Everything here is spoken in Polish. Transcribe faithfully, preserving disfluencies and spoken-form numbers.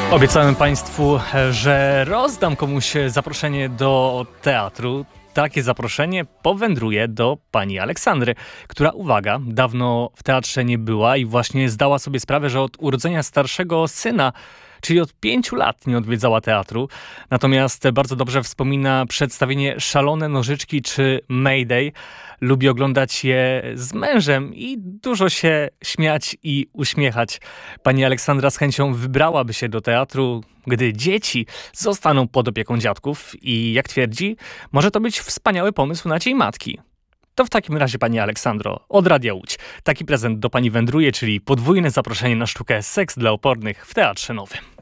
Obiecałem Państwu, że rozdam komuś zaproszenie do teatru. Takie zaproszenie powędruje do pani Aleksandry, która, uwaga, dawno w teatrze nie była i właśnie zdała sobie sprawę, że od urodzenia starszego syna, czyli od pięciu lat, nie odwiedzała teatru. Natomiast bardzo dobrze wspomina przedstawienie Szalone Nożyczki czy Mayday. Lubi oglądać je z mężem i dużo się śmiać i uśmiechać. Pani Aleksandra z chęcią wybrałaby się do teatru, gdy dzieci zostaną pod opieką dziadków i, jak twierdzi, może to być wspaniały pomysł na Dzień Matki. To w takim razie, pani Aleksandro, od Radia Łódź. Taki prezent do pani wędruje, czyli podwójne zaproszenie na sztukę Seks dla opornych w Teatrze Nowym.